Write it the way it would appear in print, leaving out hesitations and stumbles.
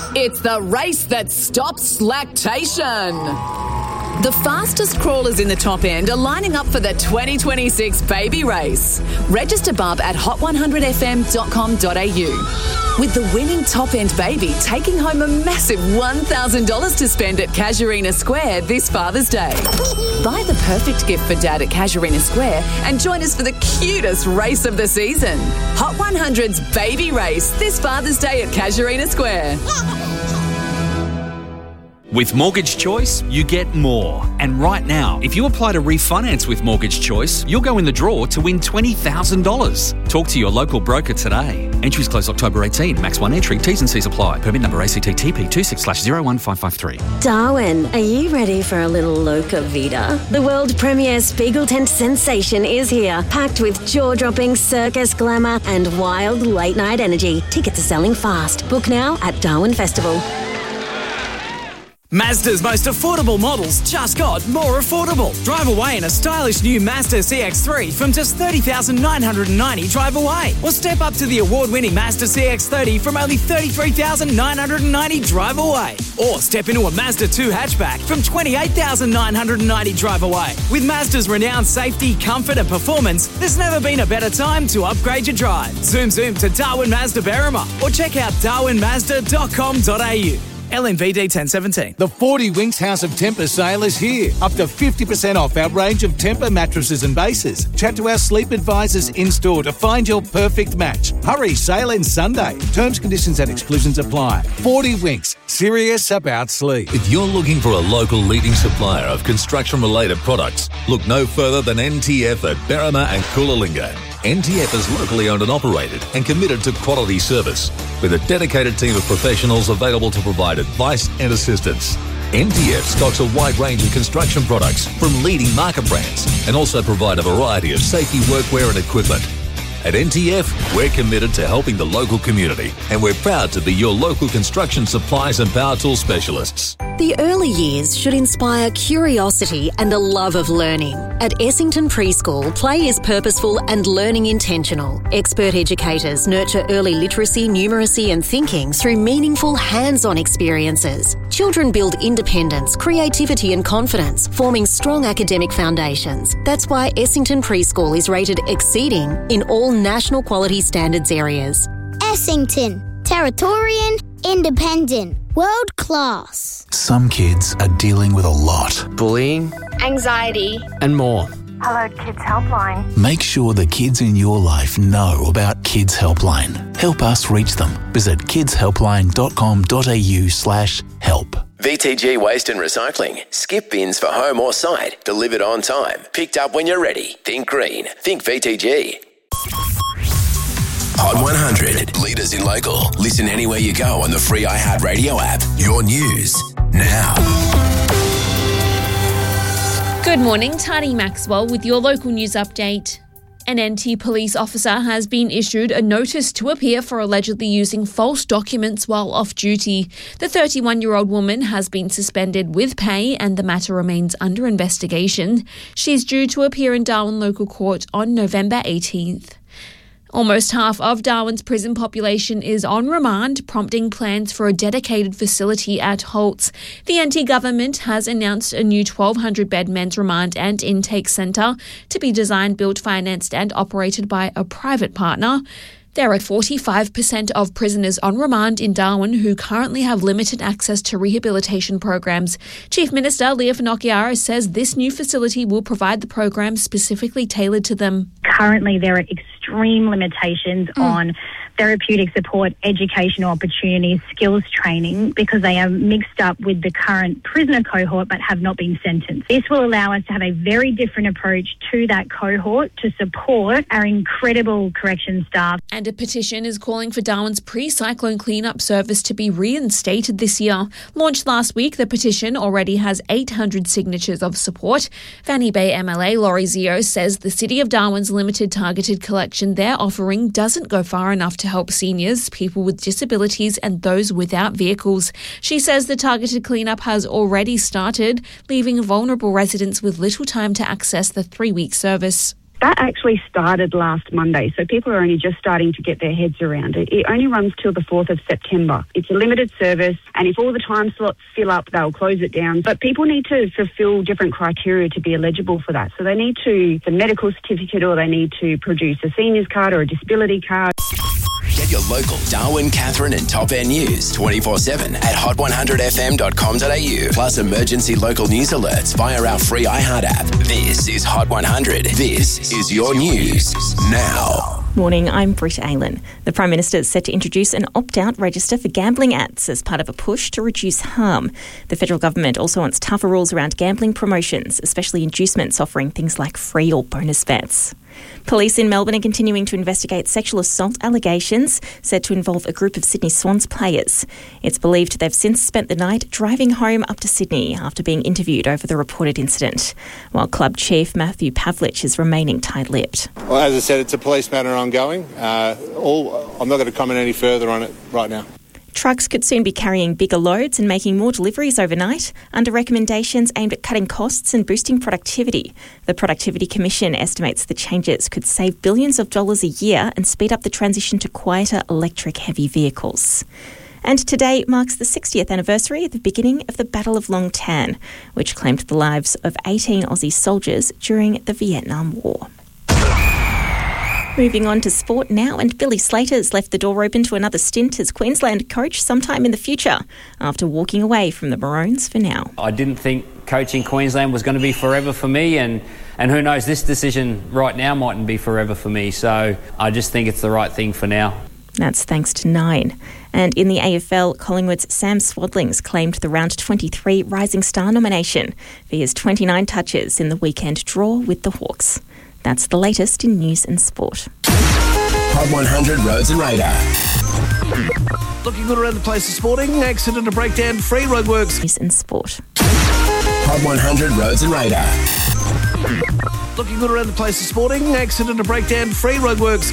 It's the race that stops lactation. The fastest crawlers in the top end are lining up for the 2026 baby race. Register bub at hot100fm.com.au. With the winning top end baby taking home a massive $1,000 to spend at Casuarina Square this Father's Day. Buy the perfect gift for Dad at Casuarina Square and join us for the cutest race of the season. Hot 100's baby race this Father's Day at Casuarina Square. With Mortgage Choice, you get more. And right now, if you apply to refinance with Mortgage Choice, you'll go in the draw to win $20,000. Talk to your local broker today. Entries close October 18. Max 1 entry. T's and C's apply. Permit number ACT-TP 26/01553. Darwin, are you ready for a little Loca Vida? The world premiere Spiegel tent sensation is here, packed with jaw-dropping circus glamour and wild late-night energy. Tickets are selling fast. Book now at Darwin Festival. Mazda's most affordable models just got more affordable. Drive away in a stylish new Mazda CX-3 from just $30,990 drive away. Or step up to the award-winning Mazda CX-30 from only $33,990 drive away. Or step into a Mazda 2 hatchback from $28,990 drive away. With Mazda's renowned safety, comfort and performance, there's never been a better time to upgrade your drive. Zoom to Darwin Mazda Berrima or check out darwinmazda.com.au. LMVD 1017. The 40 Winks House of Temper sale is here. Up to 50% off our range of Temper mattresses and bases. Chat to our sleep advisors in-store to find your perfect match. Hurry, sale ends Sunday. Terms, conditions and exclusions apply. 40 Winks, serious about sleep. If you're looking for a local leading supplier of construction-related products, look no further than NTF at Berrima and Coolalingga. NTF is locally owned and operated and committed to quality service, with a dedicated team of professionals available to provide advice and assistance. NTF stocks a wide range of construction products from leading market brands and also provide a variety of safety workwear and equipment. At NTF, we're committed to helping the local community, and we're proud to be your local construction supplies and power tool specialists. The early years should inspire curiosity and a love of learning. At Essington Preschool, play is purposeful and learning intentional. Expert educators nurture early literacy, numeracy and thinking through meaningful hands-on experiences. Children build independence, creativity and confidence, forming strong academic foundations. That's why Essington Preschool is rated exceeding in all national quality standards areas. Essington, Territorian, independent, world class. Some kids are dealing with a lot. Bullying, anxiety, and more. Hello Kids Helpline. Make sure the kids in your life know about Kids Helpline. Help us reach them. Visit kidshelpline.com.au/help. VTG Waste and Recycling. Skip bins for home or site. Delivered on time. Picked up when you're ready. Think green. Think VTG. Hot 100. Leaders in local. Listen anywhere you go on the free iHeartRadio app. Your news now. Good morning, Tani Maxwell with your local news update. An NT police officer has been issued a notice to appear for allegedly using false documents while off duty. The 31-year-old woman has been suspended with pay and the matter remains under investigation. She's due to appear in Darwin Local Court on November 18th. Almost half of Darwin's prison population is on remand, prompting plans for a dedicated facility at Holt's. The NT government has announced a new 1,200-bed men's remand and intake centre to be designed, built, financed and operated by a private partner. There are 45% of prisoners on remand in Darwin who currently have limited access to rehabilitation programs. Chief Minister Leah Finocchiaro says this new facility will provide the program specifically tailored to them. Currently, there are extreme limitations on therapeutic support, educational opportunities, skills training, because they are mixed up with the current prisoner cohort but have not been sentenced. This will allow us to have a very different approach to that cohort to support our incredible corrections staff. And a petition is calling for Darwin's pre-cyclone cleanup service to be reinstated this year. Launched last week, the petition already has 800 signatures of support. Fanny Bay MLA Laurie Zio says the City of Darwin's limited targeted collection they're offering doesn't go far enough to help seniors, people with disabilities and those without vehicles. She says the targeted cleanup has already started, leaving vulnerable residents with little time to access the 3-week service. That actually started last Monday, so people are only just starting to get their heads around it. It only runs till the 4th of September. It's a limited service, and if all the time slots fill up, they'll close it down. But people need to fulfil different criteria to be eligible for that. So they need to the medical certificate, or they need to produce a seniors card or a disability card. Get your local Darwin, Catherine and Top Air news 24/7 at hot100fm.com.au. Plus emergency local news alerts via our free iHeart app. This is Hot 100. This is your news now. Morning, I'm Britt Aylan. The Prime Minister is set to introduce an opt-out register for gambling ads as part of a push to reduce harm. The federal government also wants tougher rules around gambling promotions, especially inducements offering things like free or bonus bets. Police in Melbourne are continuing to investigate sexual assault allegations said to involve a group of Sydney Swans players. It's believed they've since spent the night driving home up to Sydney after being interviewed over the reported incident, while club chief Matthew Pavlich is remaining tight-lipped. Well, as I said, it's a police matter ongoing. I'm not going to comment any further on it right now. Trucks could soon be carrying bigger loads and making more deliveries overnight under recommendations aimed at cutting costs and boosting productivity. The Productivity Commission estimates the changes could save billions of dollars a year and speed up the transition to quieter electric heavy vehicles. And today marks the 60th anniversary of the beginning of the Battle of Long Tan, which claimed the lives of 18 Aussie soldiers during the Vietnam War. Moving on to sport now, and Billy Slater's left the door open to another stint as Queensland coach sometime in the future after walking away from the Maroons for now. I didn't think coaching Queensland was going to be forever for me, and who knows, this decision right now mightn't be forever for me, so I just think it's the right thing for now. That's thanks to Nine. And in the AFL, Collingwood's Sam Swadlings claimed the Round 23 Rising Star nomination for his 29 touches in the weekend draw with the Hawks. That's the latest in news and sport. Hot 100 Roads and Radar. Looking good around the place this morning. Accident and breakdown, free roadworks. News and sport. Hot 100 Roads and Radar. Looking good around the place this morning. Accident and breakdown, free roadworks.